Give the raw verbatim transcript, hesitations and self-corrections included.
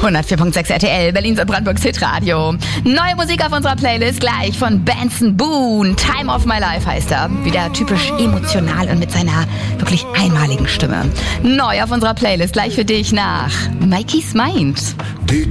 hundertvier Komma sechs R T L, Berlins und Brandenburgs Hitradio. Neue Musik auf unserer Playlist gleich von Benson Boone. Time of My Life heißt er. Wieder typisch emotional und mit seiner wirklich einmaligen Stimme. Neu auf unserer Playlist gleich für dich nach Mikey's Mind. Die